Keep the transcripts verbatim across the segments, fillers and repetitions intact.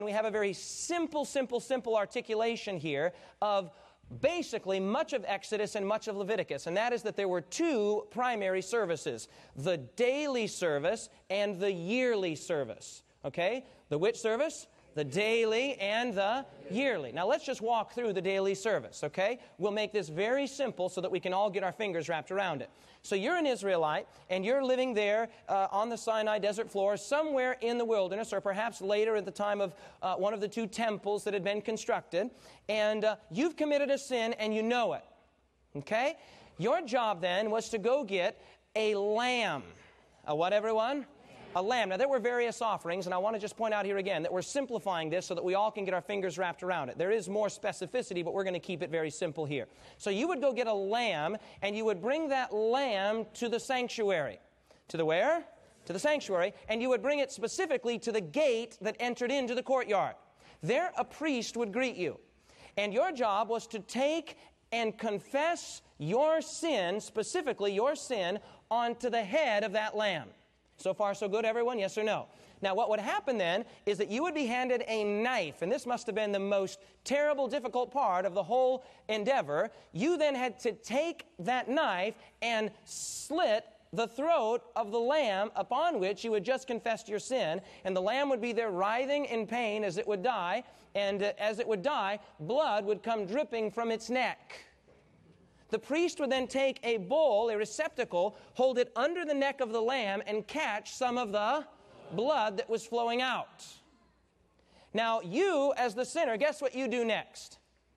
We have a very simple, simple, simple articulation here of basically much of Exodus and much of Leviticus, and that is that there were two primary services, the daily service and the yearly service. Okay? The which service? The daily and the yearly. Now let's just walk through the daily service, okay? We'll make this very simple so that we can all get our fingers wrapped around it. So you're an Israelite, and you're living there uh, on the Sinai desert floor, somewhere in the wilderness, or perhaps later at the time of uh, one of the two temples that had been constructed, and uh, you've committed a sin and you know it, okay? Your job then was to go get a lamb. A what, everyone? A lamb. Now, there were various offerings, and I want to just point out here again that we're simplifying this so that we all can get our fingers wrapped around it. There is more specificity, but we're going to keep it very simple here. So you would go get a lamb, and you would bring that lamb to the sanctuary. To the where? To the sanctuary, and you would bring it specifically to the gate that entered into the courtyard. There a priest would greet you, and your job was to take and confess your sin, specifically your sin, onto the head of that lamb. So far, so good, everyone? Yes or no? Now, what would happen then is that you would be handed a knife, and this must have been the most terrible, difficult part of the whole endeavor. You then had to take that knife and slit the throat of the lamb upon which you had just confessed your sin, and the lamb would be there writhing in pain as it would die, and uh, as it would die, blood would come dripping from its neck. The priest would then take a bowl, a receptacle, hold it under the neck of the lamb, and catch some of the blood that was flowing out. Now, you, as the sinner, guess what you do next?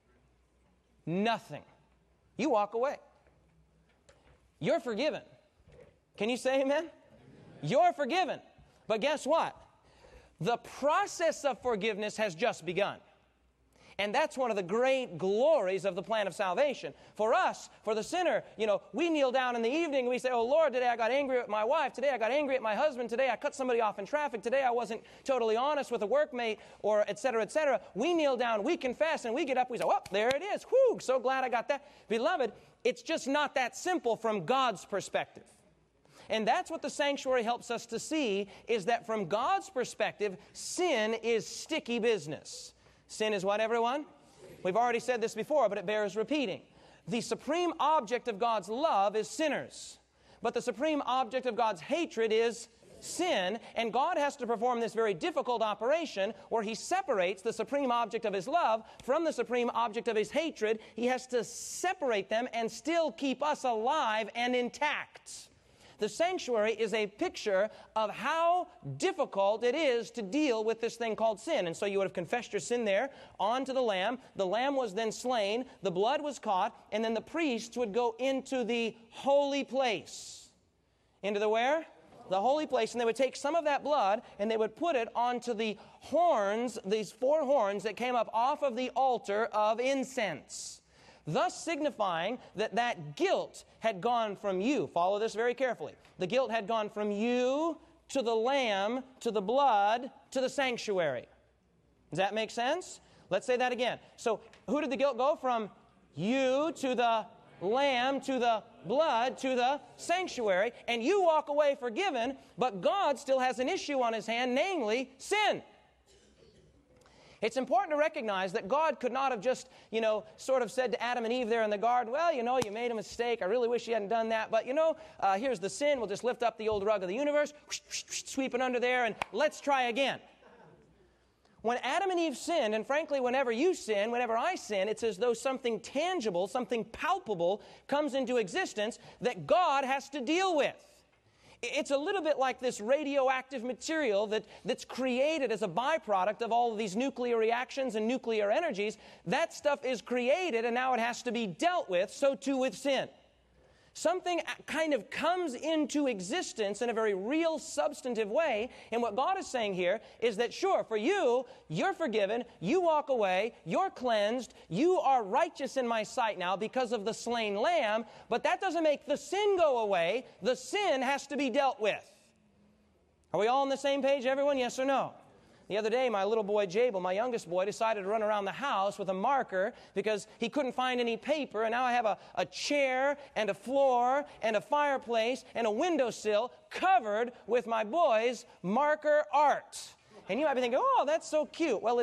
Nothing. You walk away. You're forgiven. Can you say amen? You're forgiven. But guess what? The process of forgiveness has just begun. And that's one of the great glories of the plan of salvation. For us, for the sinner, you know, we kneel down in the evening and we say, oh, Lord, today I got angry at my wife. Today I got angry at my husband. Today I cut somebody off in traffic. Today I wasn't totally honest with a workmate, or et cetera, et cetera. We kneel down, we confess, and we get up, we say, oh, there it is. Whew, so glad I got that. Beloved, it's just not that simple from God's perspective. And that's what the sanctuary helps us to see, is that from God's perspective, sin is sticky business. Sin is what, everyone? We've already said this before, but it bears repeating. The supreme object of God's love is sinners, but the supreme object of God's hatred is sin, and God has to perform this very difficult operation where He separates the supreme object of His love from the supreme object of His hatred. He has to separate them and still keep us alive and intact. The sanctuary is a picture of how difficult it is to deal with this thing called sin. And so you would have confessed your sin there onto the lamb. The lamb was then slain. The blood was caught. And then the priests would go into the holy place. Into the where? The holy place. And they would take some of that blood and they would put it onto the horns, these four horns that came up off of the altar of incense, thus signifying that that guilt had gone from you. Follow this very carefully. The guilt had gone from you to the lamb, to the blood, to the sanctuary. Does that make sense? Let's say that again. So who did the guilt go from? You to the lamb, to the blood, to the sanctuary, and you walk away forgiven, but God still has an issue on His hand, namely sin. It's important to recognize that God could not have just, you know, sort of said to Adam and Eve there in the garden, well, you know, you made a mistake. I really wish you hadn't done that. But, you know, uh, here's the sin. We'll just lift up the old rug of the universe, whoosh, whoosh, whoosh, sweep it under there, and let's try again. When Adam and Eve sinned, and frankly, whenever you sin, whenever I sin, it's as though something tangible, something palpable comes into existence that God has to deal with. It's a little bit like this radioactive material that, that's created as a byproduct of all of these nuclear reactions and nuclear energies. That stuff is created, and now it has to be dealt with. So too with sin. Something kind of comes into existence in a very real, substantive way. And what God is saying here is that, sure, for you, you're forgiven, you walk away, you're cleansed, you are righteous in my sight now because of the slain lamb, but that doesn't make the sin go away. The sin has to be dealt with. Are we all on the same page, everyone? Yes or no? The other day, my little boy, Jabel, my youngest boy, decided to run around the house with a marker because he couldn't find any paper, and now I have a, a chair and a floor and a fireplace and a windowsill covered with my boy's marker art. And you might be thinking, oh, that's so cute. Well,